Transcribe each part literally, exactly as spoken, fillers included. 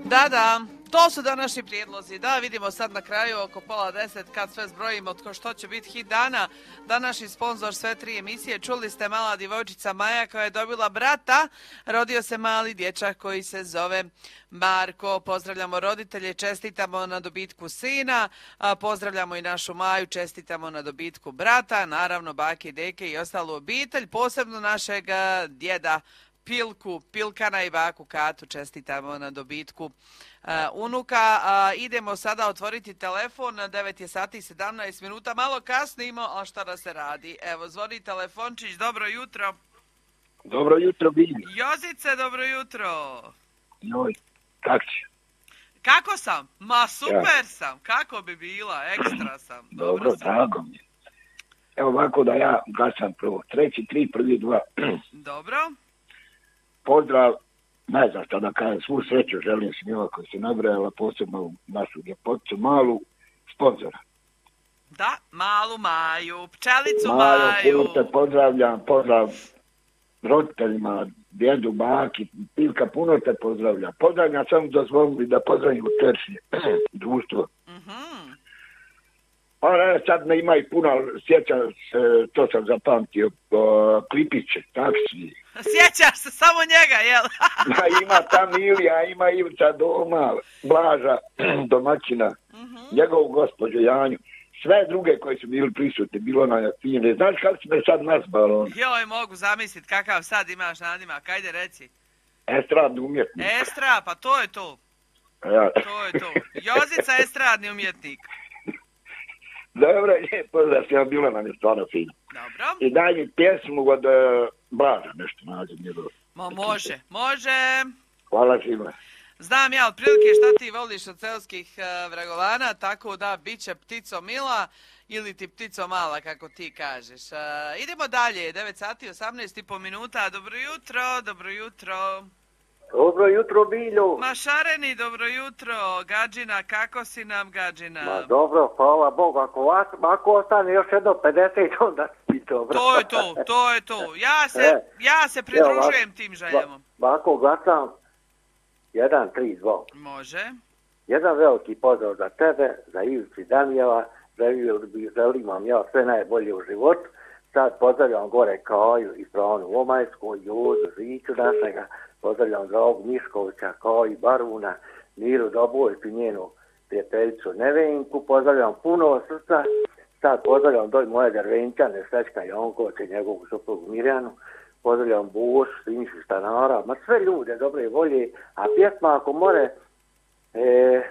Da, da, to su današnji prijedlozi. Da, vidimo sad na kraju oko pola deset kad sve zbrojimo tko što će biti hit dana. Današnji sponzor sve tri emisije. Čuli ste mala djevojčica Maja koja je dobila brata. Rodio se mali dječak koji se zove Marko. Pozdravljamo roditelje, čestitamo na dobitku sina. Pozdravljamo i našu Maju, čestitamo na dobitku brata. Naravno, bake, deke i ostalu obitelj. Posebno našeg djeda Pilku, Pilkana i baku Katu čestitamo na dobitku uh, unuka. Uh, idemo sada otvoriti telefon, devet je sati i sedamnaest minuta, malo kasnimo, ali šta da se radi. Evo, zvoni telefončić, dobro jutro. Dobro jutro, Bilju. Jozice, dobro jutro. Joj, kako si? Kako sam? Ma super ja. sam, kako bi bila, ekstra sam. Dobro, dobro sam. drago mi je. Evo ovako da ja glasam prvo, treći, tri, prvi, dva. Dobro. Pozdrav, ne znam šta da kažem, svu sreću želim svima koji se nabrajala, posebno našu ljepoticu malu, sponzora. Da, malu Maju, pčelicu Majo, Maju. puno te pozdravljam, pozdrav roditeljima, djedu, baki, Pilka, puno te pozdravljam. Pozdravljam, samo dozvolili da pozdravim u Teršije, društvo. Mhm. Pa ne, sad ne ima i puno, sjećam se, to sam zapamtio, o, Klipiće, taksi. Sjećaš se samo njega, jel? Ma ima tam Ilija, ima Ivca doma, Blaža, domaćina, mm-hmm. njegovu gospođu Janju, sve druge koji su bili prisutni, bilo na Jasine. Znaš kako si me sad nazvalo? Joj, mogu zamisliti kakav sad imaš nadimak, ajde reci. Estradni umjetnik. Estra, pa to je to. Ja. To je to. Jozica estradni umjetnik. Dobro, lijepo da si ja bila nam je stvarno fino. Dobro. I daj mi pjesmu od uh, Blaža, nešto nađem njegovo. Ma može, može. Hvala svima. Znam ja otprilike šta ti voliš od selskih uh, vragovana, tako da bit će ptico mila ili ti ptico mala, kako ti kažeš. Uh, idemo dalje, devet sati i osamnaest i po minuta. Dobro jutro, dobro jutro. Dobro jutro, Bilju. Ma šareni, dobro jutro. Gadžina, kako si nam, Gadžina? Ma dobro, hvala Bogu. Ako, vas, ako ostane još jedno pedeset, onda si dobro. To je to, to je to. Ja se, e, ja se pridružujem evo, tim željama. Ovako glasam jedan, tri, dva. Može. Jedan veliki pozdrav za tebe, za Ivicu i Danijela. Želim vam ja sve najbolje u životu. Sad pozdravljam gore Kaju i Franu Omajsku, Juzu, Žiću našega. Pozdravljam Dragu Miškovića, kao i Baruna, Miru Dobojku i njenu prijateljicu Nevenku. Pozdravljam puno srca. Sad pozdravljam doj moje Drvenčane, Srećka Jonkovića i njegovu suprugu Mirjanu. Pozdravljam Boš, Sinišu Stanara, ma sve ljude dobre volje. A pjesma ako more, e,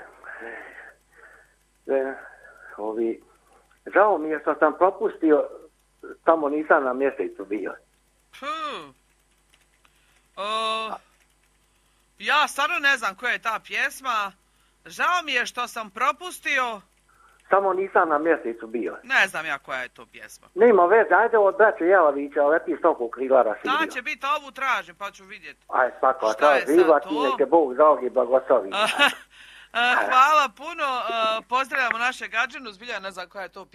e, ovi, žao mi je što sam propustio, tamo nisam na mjesecu bio. Hmm. Uh, ja stvarno ne znam koja je ta pjesma. Žao mi je što sam propustio. Samo nisam na mjesecu bio. Ne znam ja koja je to pjesma. Nema veze, ajde od braće Jelavića, leti stoku krilara si bio. Ta će biti, ovu tražim pa ću vidjeti. Aj, spako, ta je živa ti, neke Bog zaugi blagoslovi. Hvala puno, pozdravljamo naše Gadžinu, zbilja ne znam koja je to pjesma.